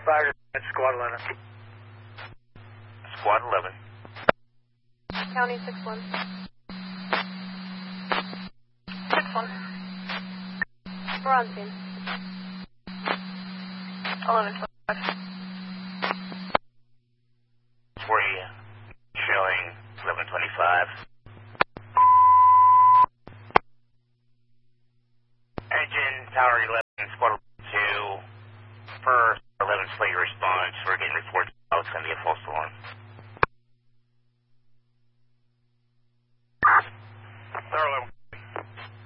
fire at Squad 11. Squad 11. County 6-1. 6-1. We're on scene. 11-12. 3, showing 1125. Engine, Tower 11, Squad 2, per 11 slate response. We're getting reports. It's going to be a false alarm.